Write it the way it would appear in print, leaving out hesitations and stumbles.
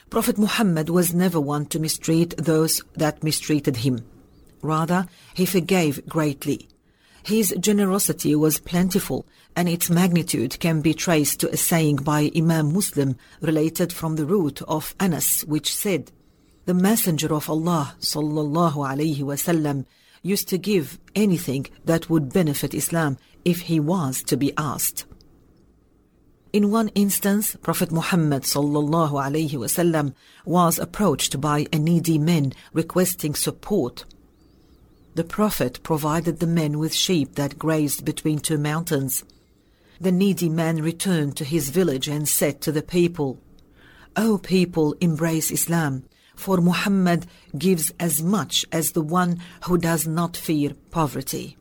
Prophet Muhammad was never one to mistreat those that mistreated him. Rather, he forgave greatly. His generosity was plentiful, and its magnitude can be traced to a saying by Imam Muslim related from the root of Anas, which said, "The Messenger of Allah sallallahu alayhi wasallam used to give anything that would benefit Islam if he was to be asked." In one instance, Prophet Muhammad sallallahu alayhi wasallam was approached by a needy man requesting support. The Prophet provided the men with sheep that grazed between two mountains. The needy man returned to his village and said to the people, "O people, embrace Islam, for Muhammad gives as much as the one who does not fear poverty."